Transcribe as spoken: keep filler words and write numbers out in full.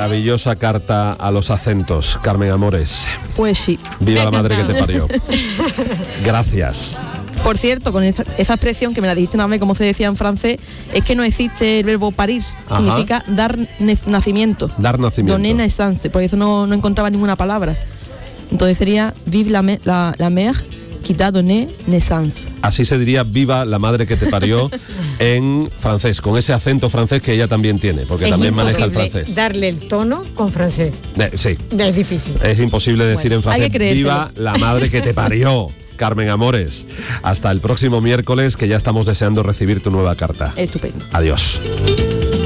maravillosa carta a los acentos, Carmen Amores. Pues sí. Viva la madre que te parió. Gracias. Por cierto, con esa, esa expresión que me la dijiste una vez, como se decía en francés, es que no existe el verbo parir. Ajá. Significa dar ne- nacimiento. Dar nacimiento. Donner naissance, por eso no, no encontraba ninguna palabra. Entonces sería vive la, me, la, la mère qui t'a donné naissance. Así se diría viva la madre que te parió en francés, con ese acento francés que ella también tiene, porque es también maneja el francés. Darle el tono con francés. Eh, sí. Es difícil. Es imposible decir bueno, en francés viva la madre que te parió. Carmen Amores, hasta el próximo miércoles, que ya estamos deseando recibir tu nueva carta. Estupendo. Adiós.